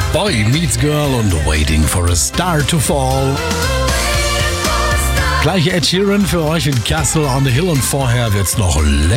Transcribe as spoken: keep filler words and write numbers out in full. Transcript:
Boy Meets Girl und Waiting for a Star to Fall. Gleich Ed Sheeran für euch in Castle on the Hill und vorher wird's noch